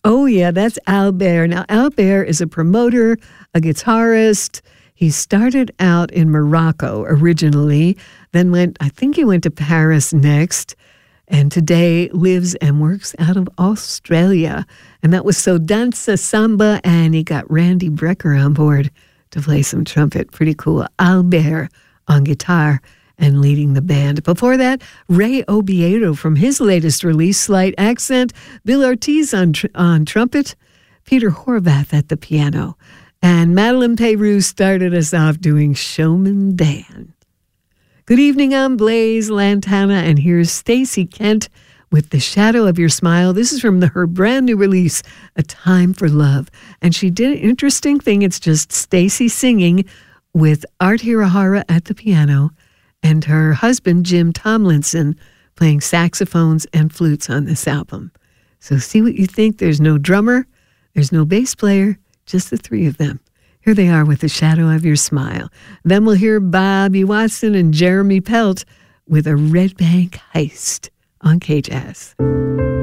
Oh, yeah, that's Albert. Now, Albert is a promoter, a guitarist. He started out in Morocco originally, then he went to Paris next, and today lives and works out of Australia. And that was So Dansa Samba, and he got Randy Brecker on board to play some trumpet. Pretty cool. Albert on guitar and leading the band. Before that, Ray Obiedo from his latest release, Slight Accent, Bill Ortiz on trumpet, Peter Horvath at the piano, and Madeline Peyroux started us off doing Showman Dan. Good evening, I'm Blaze Lantana, and here's Stacey Kent with The Shadow of Your Smile. This is from her brand new release, A Time for Love. And she did an interesting thing. It's just Stacey singing with Art Hirahara at the piano, and her husband, Jim Tomlinson, playing saxophones and flutes on this album. So see what you think. There's no drummer, there's no bass player, just the three of them. Here they are with The Shadow of Your Smile. Then we'll hear Bobby Watson and Jeremy Pelt with A Red Bank Heist on K-Jazz.